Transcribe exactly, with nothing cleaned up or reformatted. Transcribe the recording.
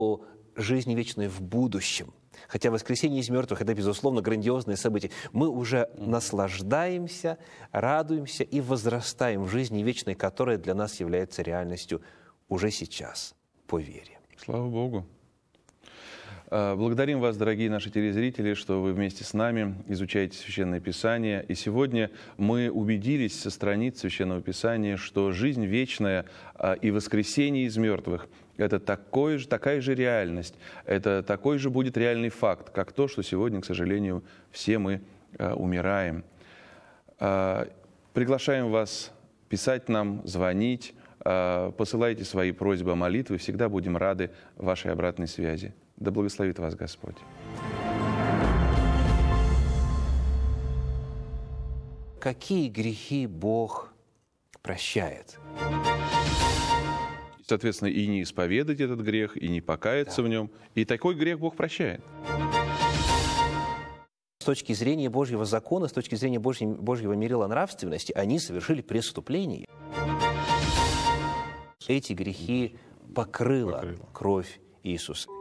о жизни вечной в будущем. Хотя воскресение из мертвых – это, безусловно, грандиозное событие. Мы уже наслаждаемся, радуемся и возрастаем в жизни вечной, которая для нас является реальностью уже сейчас, по вере. Слава Богу. Благодарим вас, дорогие наши телезрители, что вы вместе с нами изучаете Священное Писание. И сегодня мы убедились со страниц Священного Писания, что жизнь вечная и воскресение из мертвых – это такой же, такая же реальность, это такой же будет реальный факт, как то, что сегодня, к сожалению, все мы умираем. Приглашаем вас писать нам, звонить, посылайте свои просьбы, молитвы. Всегда будем рады вашей обратной связи. Да благословит вас Господь. Какие грехи Бог прощает? Соответственно, и не исповедать этот грех, и не покаяться да. в нем. И такой грех Бог прощает. С точки зрения Божьего закона, с точки зрения Божьего, Божьего мерила нравственности, они совершили преступление. Эти грехи покрыла, покрыла. кровь Иисуса.